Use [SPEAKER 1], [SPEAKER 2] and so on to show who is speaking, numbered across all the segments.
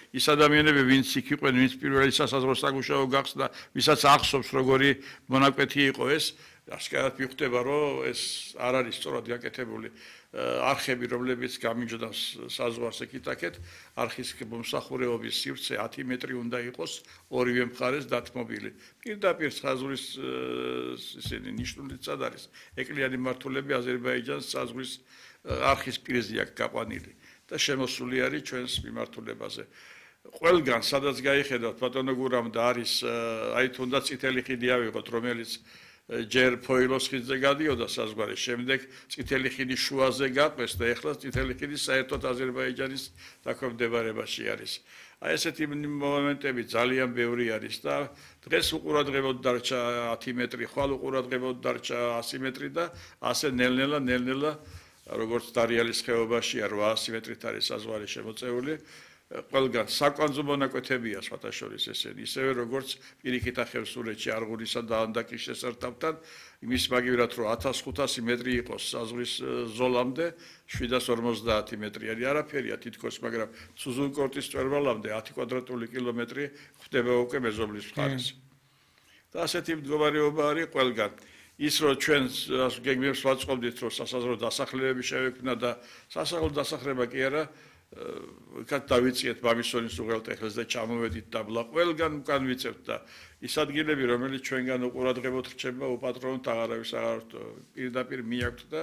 [SPEAKER 1] ის ადამიანები, ვინც იქ იყვნენ, ვინც პირველი სასაზღვრო საგუშაგო გახსნა, ვისაც ახსოვს როგორი მონაკვეთი იყო ეს, ასკარად მიხვდება, რომ ეს არ არის სწორად გაკეთებული არხები, რომლებიც გამიჯდა საზღვარს ეკითაკეთ, არხის მომსახურეობის სივრცე 10 მეტრი უნდა იყოს ორივე მხარეს დათმობილი. პირდაპირ საზღვრის ისინი ნიშნულიც არის. ეკლიანი მმართველები აზერბაიჯანს საზღვრის არხის პირზე აქვს გაყვანილი და შემოსული არის ჩვენს მიმართულებაზე. ყველგან სადაც გაიხედავთ ბატონო გურამ და არის აი თუნდაც წითელი ხიდი ავიღოთ, რომელიც ჯერ ფოილოს ხიდზე გადიოდა საზღვარი, შემდეგ წითელი ხიდის შუაზე გაყვეს და ეხლა წითელი ხიდი საერთოდ აზერბაიჯანის დაქვემდებარებაში არის. აი ესეთი მომენტები ძალიან ბევრი არის და დღეს უყურადღებოდ დარჩა 10 მეტრი, ხვალ უყურადღებოდ დარჩა 100 მეტრი და ასე ნელ-ნელა როგორც დარიალის ხეობაშია 800 მეტრით არის საზღვარი შემოწეული. ყველგან საკვანძო მონაკვეთებია სხვათა შორის ესენი, ისევე როგორც პირიქით ახევს სურეთში არღუნისა და ანდაკის შესართავთან, იმის მაგივრად რომ 1500 მეტრი იყოს საზღვრის ზოლამდე, 750 მეტრი არის არაფერია თითქოს, მაგრამ სუზუნკორტის მწვერვალამდე 10 კვადრატული კილომეტრი ხდება უკვე მეზობლის მხარეს. და ასეთი მდგომარეობა არის ყველგან. ის რომ ჩვენ გეგმებს ვაწყობდით, რომ სასაზღვრო დასახლებები შევექმნა და სასაზღვრო დასახლება კი არა კაც დავიწყეთ ბაბისონის უღელტეხილს და ჩამოვედით დაბლა ყველგან უკან ვიწევთ და ის ადგილები რომელიც ჩვენგან უყურადღებოდ რჩება უპატრონოთ აღარავის აღარ პირდაპირ მიაქვთ და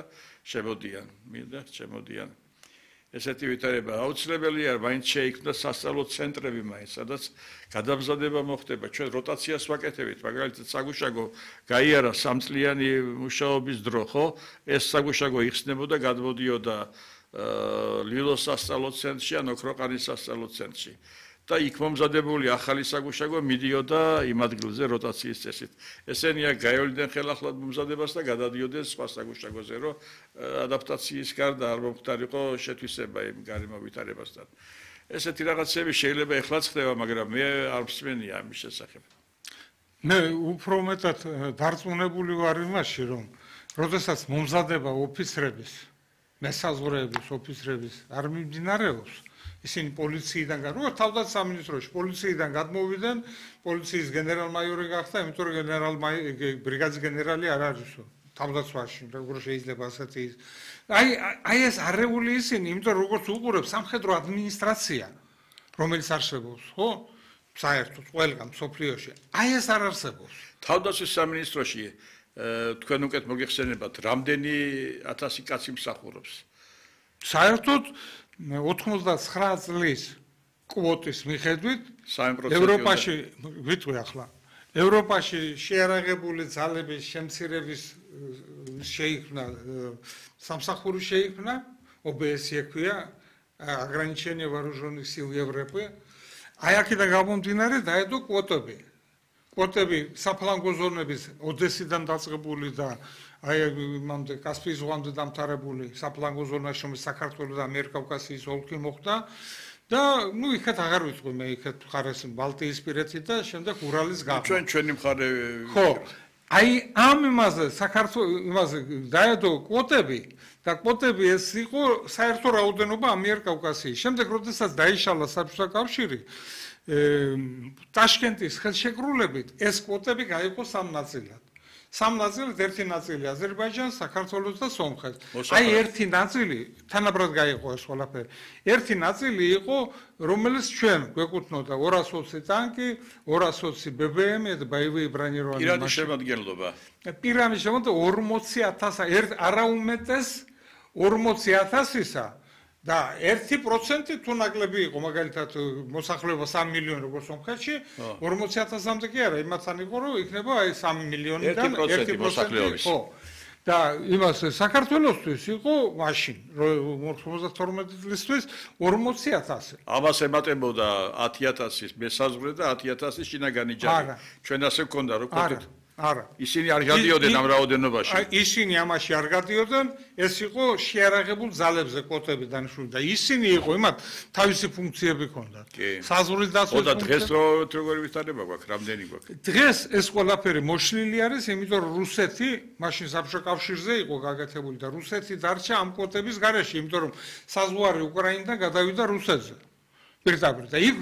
[SPEAKER 1] შემოდიან ესეთი ვითარება აუცილებელია მაინც შეიქმნა სასწავლო ცენტრები მაინც სადაც გადამზადება მოხდება ჩვენ როტაციას ვაკეთებით მაგალითად საგუშაგო გაიარა 3 წლიანი მუშაობის დრო ხო ეს საგუშაგო იხსნებოდა გადმოდიოდა ლილოს სასწავლო ცენტრში ან ოქროყარის სასწავლო ცენტრში და იქ მომზადებული ახალი საგუშაგო მიდიოდა იმ ადგილზე როტაციის წესით. ესენია გაიოლდნენ ხელახლად მომზადებას და გადადიოდნენ სხვა საგუშაგოზე, რომ ადაპტაციის გარდა არ მომხდარიყო შეთვისება იმ გარემო ვითარებასთან. ესეთი რაღაცები შეიძლება ეხლაც ხდება, მაგრამ მე არ მსმენია ამის შესახებ.
[SPEAKER 2] მე უფრო მეტად დარწმუნებული ვარ იმაში, რომ როდესაც მომზადება ოფიცრების მესაზღვრეების ოფიცრების არ მიმდინარეობს ისინი პოლიციიდან რო თავდაც სამინისტროში პოლიციიდან გადმოვიდნენ პოლიციის გენერალ-მაიორი გახდა იმიტომ რომ ბრიგადის გენერალი არ არისო თავდაცვაში როგორ შეიძლება ასეთი აი ეს არეული ისინი იმიტომ რომ როგორც უყურებს სამხედრო ადმინისტრაცია რომელიც არსებობს ხო საერთოდ ყველგან მსოფლიოში აი ეს არ არსებობს
[SPEAKER 1] თავდაცვის სამინისტროში თქვენ უკეთ მოგიხსენებათ რამდენი 1000 კაცი მსახურობს
[SPEAKER 2] საერთოდ 89 წლის კვოტის მიხედვით ევროპაში ვიტყვი ახლა ევროპაში შეარაღებული ძალების შემცირების შეიქმნა სამსახური შეიქმნა ОБС-ი ექვია ограничение вооруженных сил Европы აი აქედან გამომდინარე დაედო კვოტები კვოტები საფლანგო ზონების ოდესიდან დაწყებული და აი იმამდე კასპიის ზღვამდე დამთავრებული საფლანგო ზონაში საქართველოს და ამიერკავკასიის ოლქი მოხდა და ნუ იქეთ აღარ ვიტყვი მე იქეთ მხარეს ბალტიისპირეთი და შემდეგ ურალის გახდა
[SPEAKER 1] ჩვენი მხარე
[SPEAKER 2] ხო აი ამ იმაზე საქართველოს იმაზე დაედო კვოტები და კვოტები ეს იყო საერთო რაოდენობა ამიერკავკასიის შემდეგ როდესაც დაიშალა საბჭოთა კავშირი ტაშკენტის ხელშეკრულებით ეს კვოტები გაიყო სამ ნაწილად. სამ ნაწილად ერთი ნაწილი აზერბაიჯანს, საქართველოს და სომხეთს. აი ერთი ნაწილი თანაბრად გაიყო ეს ყველაფერი. ერთი ნაწილი იყო რომელიც ჩვენ გვეკუთვნოდა 220 ტანკი, 220 BBM და боевые бронированные
[SPEAKER 1] машины. პირადი შემადგენლობა.
[SPEAKER 2] პირადი შემადგენლობა 40000 არაუმეტეს 40000-ისა და 1% თუ ნაკლები იყო მაგალითად მოსახლეობა 3 მილიონი როგორც სომხეთში 40000-მდე კი არა იმათთან იყო რომ იქნება აი 3 მილიონიდან 1% მოსახლეობის ხო და იმას საქართველოსთვის იყო მაშინ 92 წლისთვის 40000
[SPEAKER 1] ამას ემატებოდა 10000-ის მესაზღვრე და 10000-ის შინაგანი ჯარი ჩვენ ასე ვქონდა რომ ყოფილ
[SPEAKER 2] არა
[SPEAKER 1] ისინი არ გადიოდნენ ამ რაოდენობაში
[SPEAKER 2] აი ისინი ამაში არ გადიოდნენ ეს იყო შეარაღებულ ძალებზე კვოტები დანიშნული და ისინი იყო იმათ თავისი ფუნქციები ჰქონდათ საზღვრის დაცვის
[SPEAKER 1] და დღეს როგორი ვითარება გვაქვს რამდენი გვაქვს
[SPEAKER 2] დღეს ეს ყველაფერი მოშლილი არის იმიტომ რომ რუსეთი მაშინ საბჭოთა კავშირზე იყო გაკეთებული და რუსეთი დარჩა ამ კვოტების გარეშე იმიტომ რომ საზღვარი უკრაინიდან გადავიდა რუსეთზე პირდაპირ და იქ